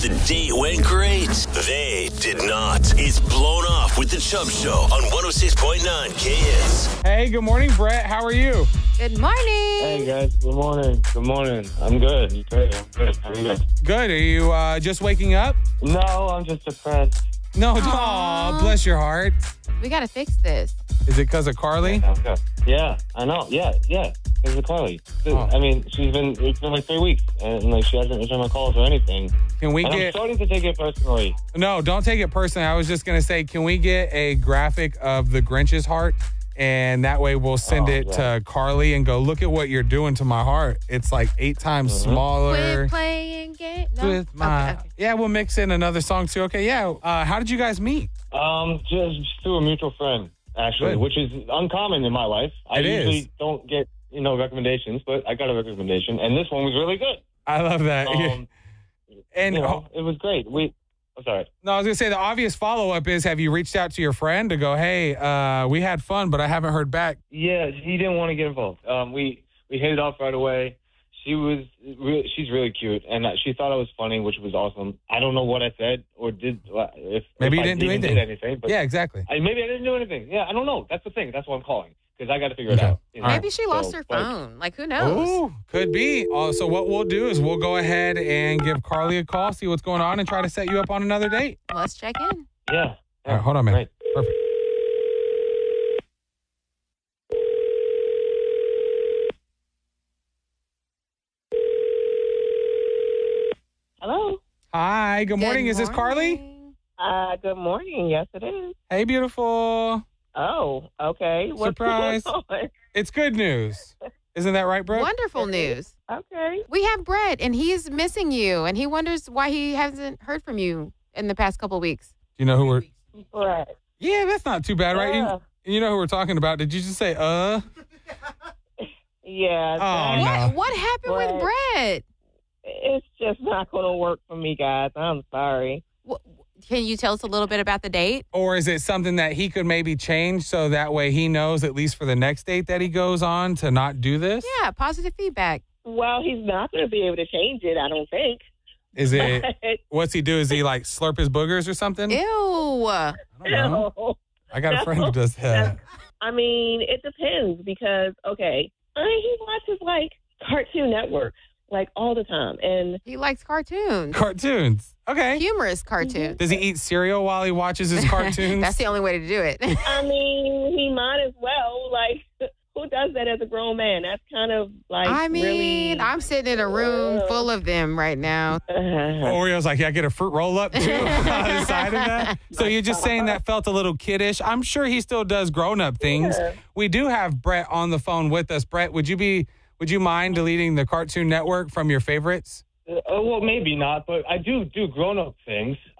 the date went great. They did not. It's Blown Off with the Chubb Show on 106.9 KS. Hey, good morning, Brett. How are you? Good morning. Hey guys, good morning. Good morning. I'm good. I'm good. Good. Are you just waking up? No, I'm just depressed. No, Aw. bless your heart. We got to fix this. Is it because of Carly? I'm good. Yeah, I know. Yeah. It's a Carly. Dude, Oh. I mean, it's been like 3 weeks, and like she hasn't returned my calls or anything. Can we And I'm get... starting to take it personally. No, don't take it personally. I was just going to say, can we get a graphic of the Grinch's heart? And that way we'll send it to Carly and go, look at what you're doing to my heart. It's like 8 times smaller. Quit playing games. No? With my... Okay. Yeah, we'll mix in another song too. Okay, yeah. How did you guys meet? Just through a mutual friend, actually, Good. which is uncommon in my life. I It is. usually don't get, recommendations, but I got a recommendation, and this one was really good. I love that. And It was great. I'm sorry. No, I was going to say the obvious follow-up is, have you reached out to your friend to go, hey, we had fun, but I haven't heard back? Yeah, he didn't want to get involved. We hit it off right away. She's really cute, and she thought I was funny, which was awesome. I don't know what I said or did. Maybe you I didn't do even anything. Did anything but Yeah, exactly. maybe I didn't do anything. Yeah, I don't know. That's the thing. That's why I'm calling, because I got to figure it out. All right. Maybe she lost her phone. Like, who knows? Oh, could be. So what we'll do is we'll go ahead and give Carly a call, see what's going on, and try to set you up on another date. Let's check in. Yeah. All right, hold on, man. Right. Perfect. Hello. Hi, good morning. Is this Carly? morning. Good morning. Yes, it is. Hey, beautiful. Oh, okay. What's Surprise. going on? It's good news. Isn't that right, Brett? Wonderful news. Okay. We have Brett, and he's missing you, and he wonders why he hasn't heard from you in the past couple of weeks. Do you know who we're... Right. Yeah, that's not too bad, right? You know who we're talking about. Did you just say, Yeah. Oh, that- no. What happened with Brett? It's just not going to work for me, guys. I'm sorry. Can you tell us a little bit about the date? Or is it something that he could maybe change so that way he knows, at least for the next date that he goes on, to not do this? Yeah, positive feedback. Well, he's not going to be able to change it, I don't think. Is it, what's he do? Is he like slurp his boogers or something? Ew. I don't know. No. I got a friend who does that. I mean, it depends because, he watches, Cartoon Network, all the time. And He likes cartoons. Cartoons. Okay. Humorous cartoons. Does he eat cereal while he watches his cartoons? That's the only way to do it. I mean, he might as well. Who does that as a grown man? That's kind of really. I'm sitting in a room full of them right now. Oreo's like, yeah, I get a fruit roll up too on the side of that. So you're just saying that felt a little kiddish. I'm sure he still does grown up things. Yeah. We do have Brett on the phone with us. Brett, would you mind deleting the Cartoon Network from your favorites? Well, maybe not, but I do grown-up things.